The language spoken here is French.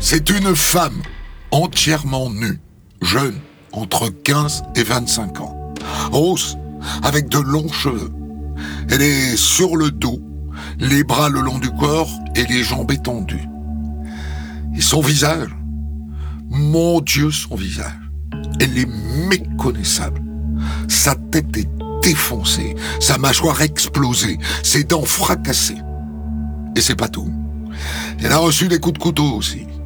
C'est une femme entièrement nue, jeune, entre 15 et 25 ans, rousse, avec de longs cheveux. Elle est sur le dos, les bras le long du corps et les jambes étendues. Et son visage, mon Dieu, son visage, elle est méconnaissable. Sa tête est défoncée, sa mâchoire explosée, ses dents fracassées. Et c'est pas tout. Elle a reçu des coups de couteau aussi.